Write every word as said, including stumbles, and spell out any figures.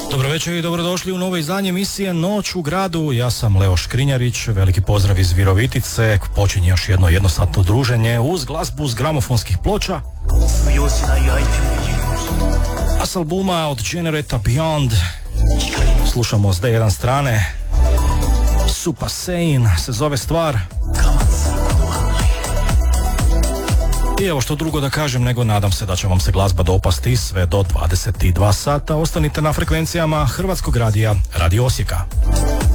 Dobro večer i dobrodošli u novo izdanje emisije Noć u gradu. Ja sam Leo Škrinjarić, veliki pozdrav iz Virovitice. Počinje još jedno jednosatno druženje uz glazbu s gramofonskih ploča. A s albuma od Generata Beyond slušamo s D jedan strane Super Saiyan se zove stvar. I evo što drugo da kažem nego nadam se da će vam se glazba dopasti sve do dvadeset dva sata. Ostanite na frekvencijama Hrvatskog radija, Radio Osijeka.